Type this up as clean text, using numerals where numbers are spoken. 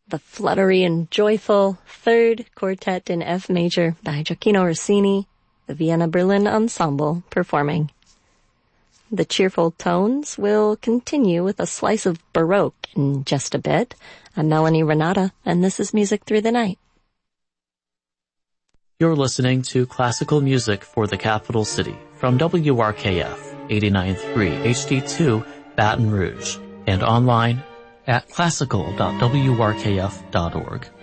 the fluttery and joyful Third Quartet in F Major by Gioacchino Rossini, the Vienna Berlin Ensemble performing. The cheerful tones will continue with a slice of Baroque in just a bit. I'm Melanie Renata, and this is Music Through the Night. You're listening to classical music for the capital city from WRKF 89.3 HD2 Baton Rouge and online at classical.wrkf.org.